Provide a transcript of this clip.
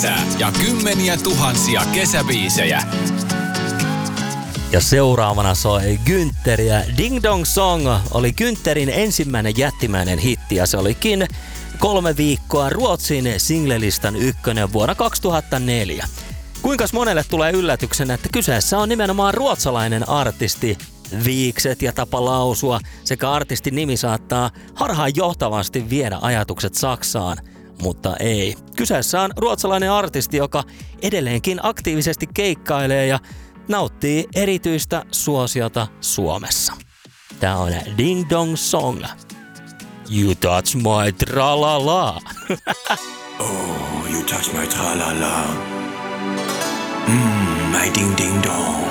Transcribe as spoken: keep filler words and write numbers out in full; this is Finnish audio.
kesää ja kymmeniä tuhansia kesäbiisejä. Ja seuraavana soi Günther ja Ding Dong Song oli Güntherin ensimmäinen jättimäinen hitti ja se olikin kolme viikkoa Ruotsin singlelistan ykkönen vuonna kaksituhattaneljä. Kuinkas monelle tulee yllätyksenä, että kyseessä on nimenomaan ruotsalainen artisti? Viikset ja tapa lausua sekä artistin nimi saattaa harhaan johtavasti viedä ajatukset Saksaan, mutta ei. Kyseessä on ruotsalainen artisti, joka edelleenkin aktiivisesti keikkailee ja nauttii erityistä suosiota Suomessa. Tää on Ding Dong Song. You touch my tralala. Oh, you touch my tralala. Mmm, my ding ding dong.